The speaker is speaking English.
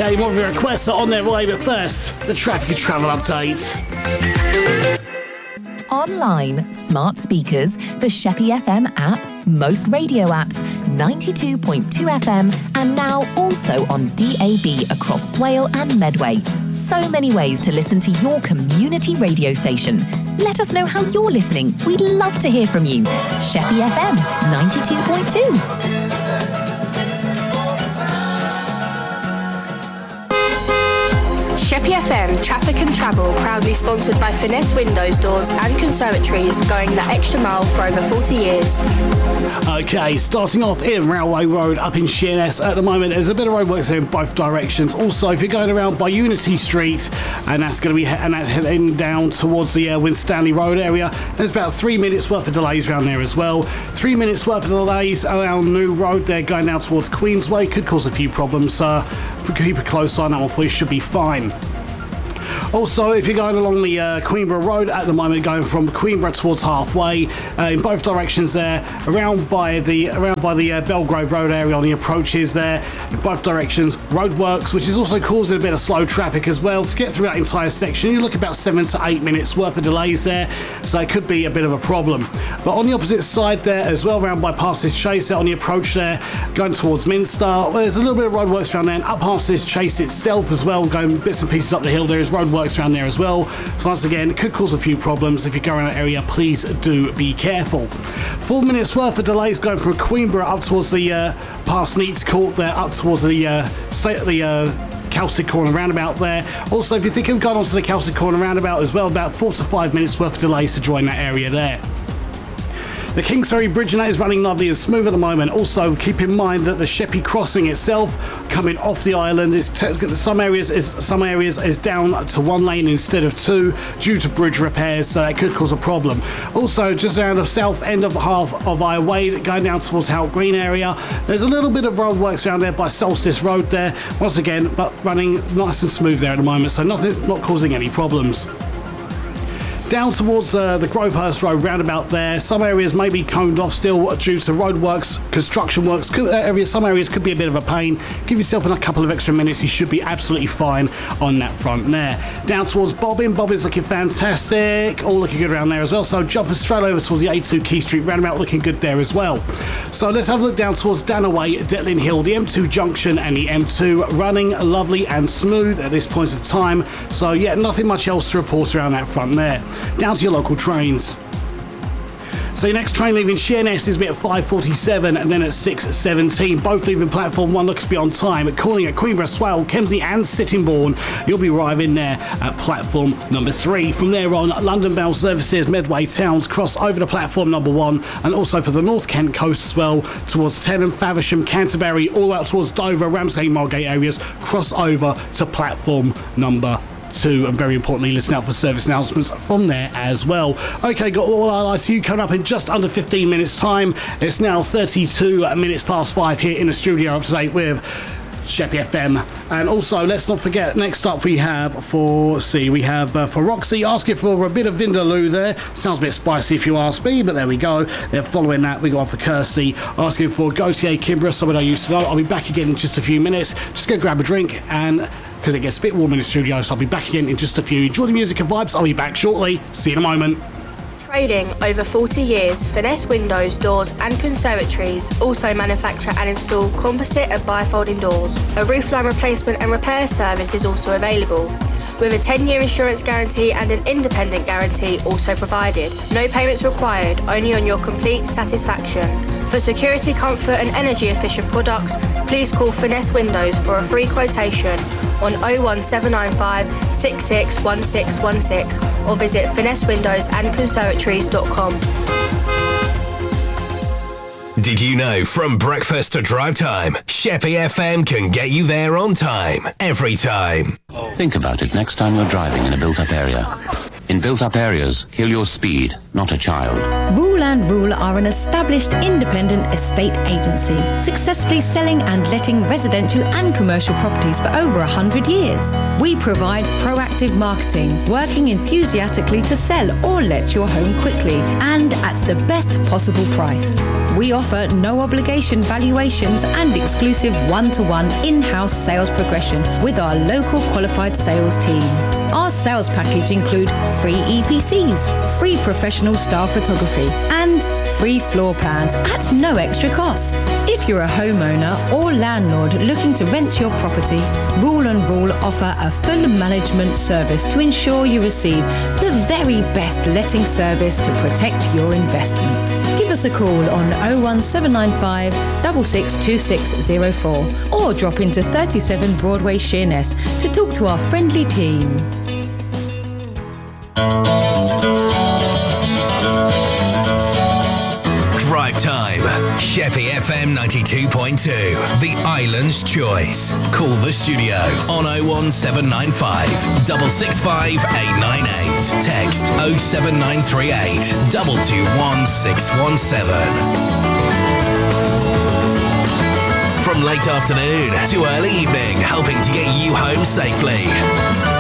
Okay, more of your requests are on their way, but first, the traffic and travel update. Online, smart speakers, the Sheppy FM app, most radio apps, 92.2 FM, and now also on DAB across Swale and Medway. So many ways to listen to your community radio station. Let us know how you're listening. We'd love to hear from you. Sheppy FM 92.2. Sheppy FM Traffic and Travel, proudly sponsored by Finesse Windows, Doors and Conservatories, going the extra mile for over 40 years. Okay, starting off in Railway Road up in Sheerness. At the moment, there's a bit of roadworks there in both directions. Also, if you're going around by Unity Street, and that's going to be that's heading down towards the Winstanley Road area, there's about 3 minutes worth of delays around there as well. 3 minutes worth of delays around New Road there, going down towards Queensway. Could cause a few problems. If we keep a close eye on that one for you, should be fine. Also, if you're going along the Queenborough Road at the moment, going from Queenborough towards Halfway, in both directions there, around by the Belgrave Road area on the approaches there, in both directions, roadworks, which is also causing a bit of slow traffic as well. To get through that entire section, you look about 7 to 8 minutes worth of delays there, so it could be a bit of a problem. But on the opposite side there as well, around by Parsons Chase there on the approach there, going towards Minster, well, there's a little bit of roadworks around there, and up Parsons Chase itself as well, going bits and pieces up the hill, there is roadworks around there as well. So once again, it could cause a few problems. If you go around that area, please do be careful. 4 minutes worth of delays going from Queenborough up towards the past Neats Court there, up towards the Caustic Corner roundabout there. Also, if you think of going onto the Caustic Corner roundabout as well, about 4 to 5 minutes worth of delays to join that area there. The Kingsbury Bridge and that is running lovely and smooth at the moment. Also, keep in mind that the Sheppey Crossing itself, coming off the island, is some areas is down to 1 lane instead of 2 due to bridge repairs, so that could cause a problem. Also, just around the south end of half of Eye Way, going down towards Hout Green area, there's a little bit of roadworks around there by Solstice Road there. Once again, but running nice and smooth there at the moment, so not causing any problems. Down towards the Grovehurst Road roundabout there, some areas may be coned off still due to roadworks, construction works. Some areas could be a bit of a pain. Give yourself a couple of extra minutes, you should be absolutely fine on that front there. Down towards Bobbin, Bobbin's looking fantastic, all looking good around there as well. So jumping straight over towards the A2 Key Street roundabout, looking good there as well. So let's have a look down towards Danaway, Detlin Hill, the M2 junction and the M2 running lovely and smooth at this point of time. So yeah, nothing much else to report around that front there. Down to your local trains. So your next train leaving Sheerness is at 5:47 and then at 6:17. Both leaving platform 1 looks to be on time. Calling at Queenborough, Swale, Kemsley and Sittingbourne. You'll be arriving there at platform number 3. From there on, London bound services, Medway Towns, cross over to platform number 1, and also for the North Kent coast as well, towards Tennant, Faversham, Canterbury, all out towards Dover, Ramsgate, Margate areas, cross over to platform number 2, and very importantly, listen out for service announcements from there as well. Okay, got all our ICU coming up in just under 15 minutes time. It's now 32 minutes past 5 here in the studio up to date with Sheppey FM. And also, let's not forget, next up we have for Roxy asking for a bit of Vindaloo there. Sounds a bit spicy if you ask me, but there we go. Then following that, we go on for Kirsty asking for Gautier Kimbra, someone I used to know. I'll be back again in just a few minutes. Just go grab a drink, and because it gets a bit warm in the studio, so I'll be back again in just a few. Enjoy the music and vibes. I'll be back shortly. See you in a moment. Trading over 40 years, Finesse Windows, Doors and Conservatories also manufacture and install composite and bifolding doors. A roofline replacement and repair service is also available, with a 10-year insurance guarantee and an independent guarantee also provided. No payments required, only on your complete satisfaction. For security, comfort and energy efficient products, please call Finesse Windows for a free quotation on 01795 661616 or visit finessewindowsandconservatories.com. Did you know from breakfast to drive time, Sheppey FM can get you there on time, every time. Think about it next time you're driving in a built-up area. In built-up areas, kill your speed not a child. Rule and Rule are an established independent estate agency, successfully selling and letting residential and commercial properties for over 100 years. We provide proactive marketing, working enthusiastically to sell or let your home quickly and at the best possible price. We offer no obligation valuations and exclusive one-to-one in-house sales progression with our local qualified sales team. Our sales package include free EPCs, free professional style photography, and free floor plans at no extra cost. If you're a homeowner or landlord looking to rent your property, Rule and Rule offer a full management service to ensure you receive the very best letting service to protect your investment. Give us a call on 01795 662604 or drop into 37 Broadway, Sheerness to talk to our friendly team. Drive Time. Sheppey FM 92.2. The Island's Choice. Call the studio on 01795 665 898. Text 07938 221 617. From late afternoon to early evening, helping to get you home safely.